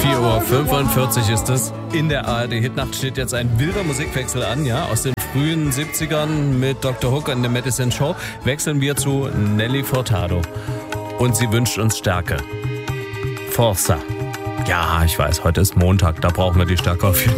4:45 Uhr ist es. In der ARD-Hitnacht steht jetzt ein wilder Musikwechsel an, ja, aus den frühen 70ern mit Dr. Hook und der Medicine Show wechseln wir zu Nelly Furtado. Und sie wünscht uns Stärke. Forza. Ja, ich weiß, heute ist Montag, da brauchen wir die Stärke auf jeden Fall.